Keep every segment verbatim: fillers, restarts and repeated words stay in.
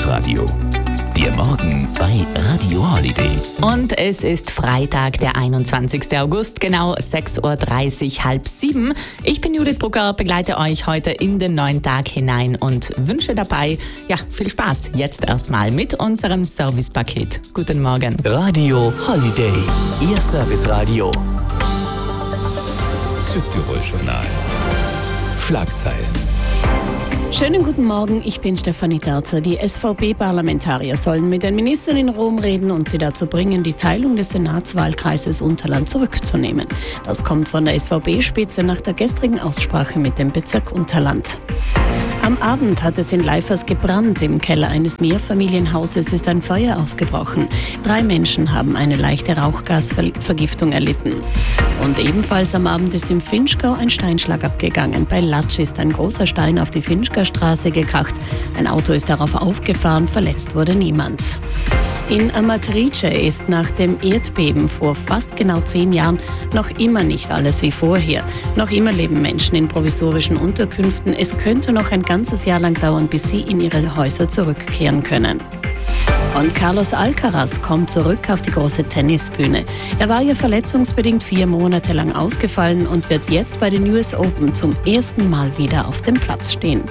Service Radio. Der Morgen bei Radio Holiday. Und es ist Freitag, der einundzwanzigsten August, genau sechs Uhr dreißig, halb sieben. Ich bin Judith Brucker, begleite euch heute in den neuen Tag hinein und wünsche dabei, ja, viel Spaß jetzt erstmal mit unserem Servicepaket. Guten Morgen. Radio Holiday, Ihr Service Radio. Südtirol Journal. Schlagzeilen. Schönen guten Morgen, ich bin Stefanie Terzer. Die S V B-Parlamentarier sollen mit den Ministern in Rom reden und sie dazu bringen, die Teilung des Senatswahlkreises Unterland zurückzunehmen. Das kommt von der S V B-Spitze nach der gestrigen Aussprache mit dem Bezirk Unterland. Am Abend hat es in Leifers gebrannt. Im Keller eines Mehrfamilienhauses ist ein Feuer ausgebrochen. Drei Menschen haben eine leichte Rauchgasvergiftung erlitten. Und ebenfalls am Abend ist im Finchgau ein Steinschlag abgegangen. Bei Latsch ist ein großer Stein auf die Finchgaustraße gekracht. Ein Auto ist darauf aufgefahren, verletzt wurde niemand. In Amatrice ist nach dem Erdbeben vor fast genau zehn Jahren noch immer nicht alles wie vorher. Noch immer leben Menschen in provisorischen Unterkünften. Es könnte noch ein ganzes Jahr lang dauern, bis sie in ihre Häuser zurückkehren können. Und Carlos Alcaraz kommt zurück auf die große Tennisbühne. Er war ja verletzungsbedingt vier Monate lang ausgefallen und wird jetzt bei den U S Open zum ersten Mal wieder auf dem Platz stehen.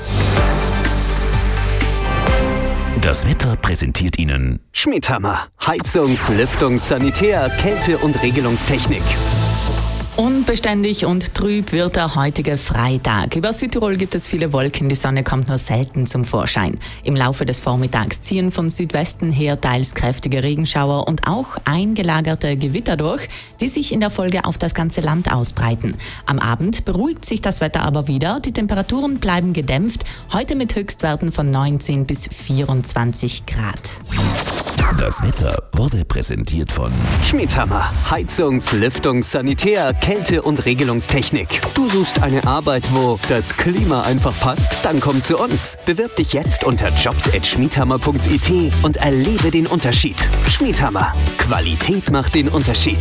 Das Wetter präsentiert Ihnen Schmidhammer. Heizung, Lüftung, Sanitär, Kälte- und Regelungstechnik. Unbeständig und trüb wird der heutige Freitag. Über Südtirol gibt es viele Wolken, die Sonne kommt nur selten zum Vorschein. Im Laufe des Vormittags ziehen von Südwesten her teils kräftige Regenschauer und auch eingelagerte Gewitter durch, die sich in der Folge auf das ganze Land ausbreiten. Am Abend beruhigt sich das Wetter aber wieder, die Temperaturen bleiben gedämpft, heute mit Höchstwerten von neunzehn bis vierundzwanzig Grad. Das Wetter wurde präsentiert von Schmidhammer. Heizung, Lüftung, Sanitär, Kälte- und Regelungstechnik. Du suchst eine Arbeit, wo das Klima einfach passt? Dann komm zu uns. Bewirb dich jetzt unter jobs at schmidhammer punkt i t und erlebe den Unterschied. Schmidhammer. Qualität macht den Unterschied.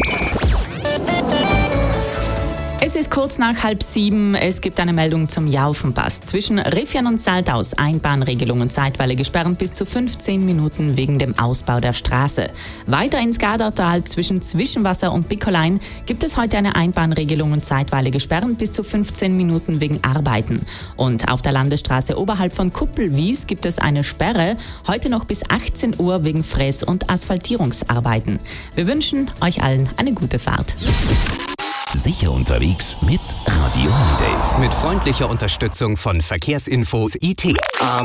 Es ist kurz nach halb sieben. Es gibt eine Meldung zum Jaufenpass. Zwischen Riffian und Saltaus Einbahnregelungen zeitweilig gesperrt bis zu fünfzehn Minuten wegen dem Ausbau der Straße. Weiter ins Gardertal zwischen Zwischenwasser und Bickolein gibt es heute eine Einbahnregelung und zeitweilig gesperrt bis zu fünfzehn Minuten wegen Arbeiten. Und auf der Landesstraße oberhalb von Kuppelwies gibt es eine Sperre, heute noch bis achtzehn Uhr wegen Fräs- und Asphaltierungsarbeiten. Wir wünschen euch allen eine gute Fahrt. Sicher unterwegs mit Radio Holiday. Mit freundlicher Unterstützung von Verkehrsinfos I T.